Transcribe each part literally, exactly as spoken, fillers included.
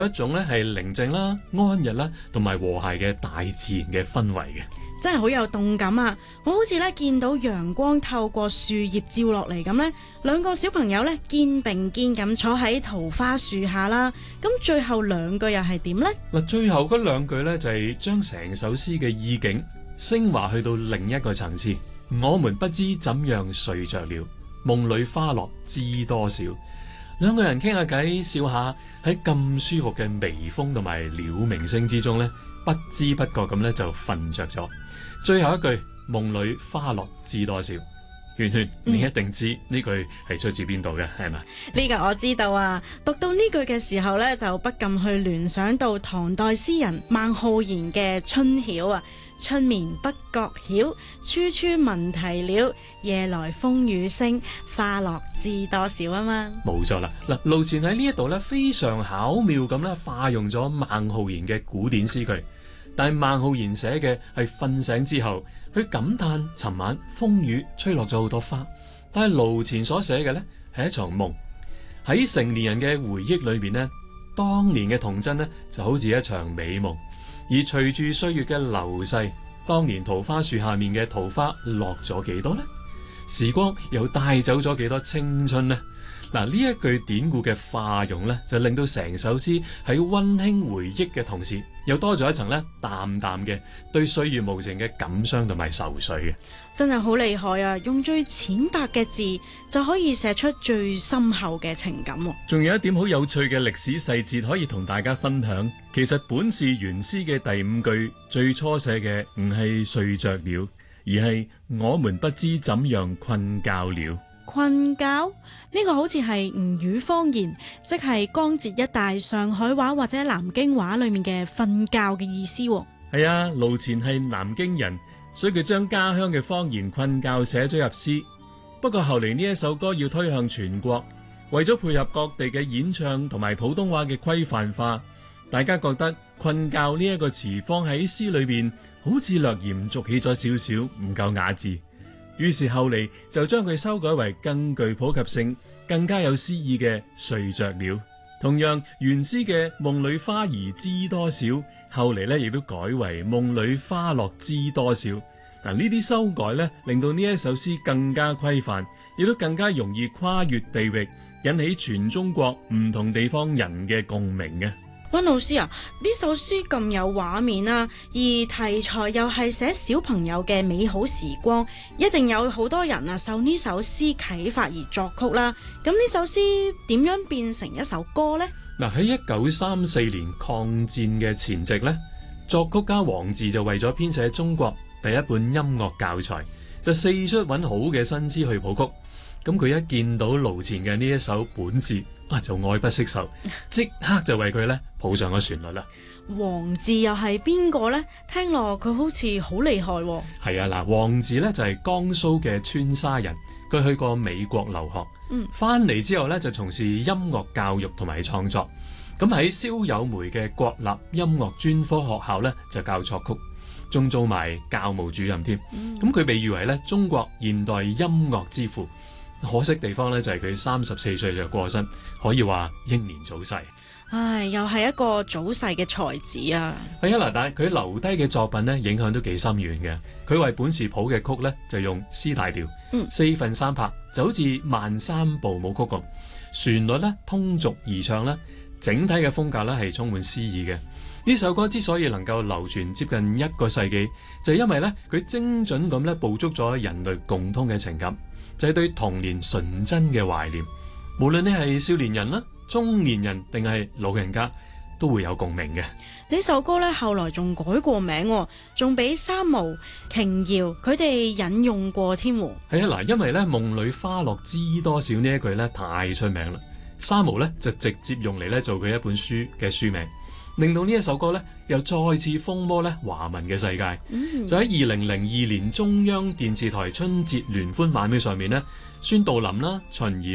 一種咧係寧靜啦、安逸啦同埋和諧嘅大自然嘅氛圍嘅。 真係好有動感啊！我好似咧見到陽光透過樹葉照落嚟咁呢，兩個小朋友咧肩並肩咁坐喺桃花樹下啦。咁最後兩句又係點呢？ 嗱，最後嗰兩句咧就係將成首詩嘅意境升華去到另一個層次。我們不知怎樣睡着了，夢裏花落知多少。兩個人傾下偈，笑下，喺咁舒服嘅微風同埋鳥鳴聲之中咧，不知不覺咁咧就瞓着咗。最後一句夢裏花落知多少，圓圓你一定知呢句係出自邊度嘅，係咪？ 呢個我知道啊！讀到呢句嘅時候呢，就不禁去聯想到唐代詩人孟浩然嘅《春曉》啊。春眠不覺曉，處處聞啼鳥。夜來風雨聲，花落知多少啊嘛。 冇錯啦，嗱，盧前喺呢一度咧非常巧妙咁咧化用咗孟浩然嘅古典詩句，但係孟浩然寫嘅係瞓醒之後，佢感嘆尋晚風雨吹落咗好多花，但係盧前所寫嘅呢係一場夢。喺成年人嘅回憶裏邊呢，當年嘅童真呢就好似一場美夢。而隨住歲月嘅流逝，當年桃花樹下面嘅桃花落咗幾多呢？時光又帶走咗幾多青春呢？嗱，呢一句典故嘅化用呢，就令到成首詩喺溫馨回憶嘅同時，又多咗一層咧淡淡嘅對歲月無情嘅感傷同埋愁緒嘅。 真係好厲害啊！用最淺白嘅字就可以寫出最深厚嘅情感。 仲有一點好有趣嘅歷史細節可以同大家分享。其實本是原詩嘅第五句最初寫嘅唔係睡着了，而係我們不知怎樣困覺了。 困覺呢個好似係吳語方言，即係江浙一帶上海話或者南京話裏面嘅瞓覺嘅意思。 係啊，盧前係南京人，所以佢將家鄉嘅方言困覺寫咗入詩。不過後嚟呢一首歌要推向全國，為咗配合各地嘅演唱同埋普通話嘅規範化，大家覺得困覺呢一個詞放喺詩裏邊好似略嚴肅起咗少少，唔夠雅致。於是後嚟就將佢修改為更具普及性、更加有詩意嘅睡着了。同樣原詩嘅夢裏花兒知多少，後嚟咧亦都改為夢裏花落知多少。嗱，呢啲修改咧，令到呢一首詩更加規範，亦都更加容易跨越地域，引起全中國唔同地方人嘅共鳴嘅。 溫老師啊，呢首詩咁有畫面啊，而題材又係寫小朋友嘅美好時光，一定有好多人啊受呢首詩啟發而作曲啦。咁呢首詩點樣變成一首歌呢？ 嗱，喺一九三四年抗戰嘅前夕呢，作曲家王治就為咗編寫中國第一本音樂教材，就四出揾好嘅新詩去譜曲。咁佢一見到盧前嘅呢一首本事啊，就愛不釋手，即刻就為佢咧譜上個旋律啦。 王治又係邊個呢？聽落佢好似好厲害喎。 係啊，嗱，王治咧就係江蘇嘅川沙人，佢去過美國留學，嗯，翻嚟之後咧就從事音樂教育同埋創作。咁喺蕭友梅嘅國立音樂專科學校咧就教作曲，仲做埋教務主任添。咁佢被譽為咧中國現代音樂之父。可惜地方咧就係佢三十四歲就過身，可以話英年早逝。 唉，又係一個早逝嘅才子啊！ 係啊，嗱，但係佢留低嘅作品咧，影響都幾深遠嘅。佢為本時譜嘅曲咧，就用 C 大調，嗯，四分三拍，就好似慢三部舞曲咁。旋律咧通俗易唱啦，整體嘅風格咧係充滿詩意嘅。呢首歌之所以能夠流傳接近一個世紀，就係因為咧佢精準咁咧捕捉咗人類共通嘅情感。就係對童年純真嘅懷念，無論你係少年人啦、中年人定係老人家，都會有共鳴嘅。 呢首歌咧後來仲改過名，仲俾三毛、瓊瑤佢哋引用過添。係啊，嗱，因為咧夢裏花落知多少呢一句咧太出名啦，三毛咧就直接用嚟咧做佢一本書嘅書名，令到呢一首歌咧又再次風靡咧華文嘅世界。嗯、就喺二零零二年中央電視台春節聯歡晚會上面咧，孫道臨啦、秦怡啦、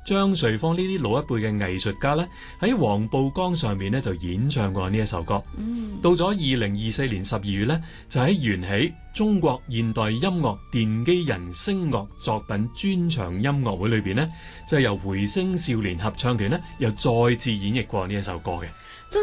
張瑞芳呢啲老一輩嘅藝術家呢，喺黃浦江上面呢就演唱過呢一首歌。 嗯， 到咗二零二四年十二月呢，就喺緣起中國現代音樂奠基人聲樂作品專場音樂會裏邊呢，就係由回聲少年合唱團呢又再次演繹過呢一首歌嘅。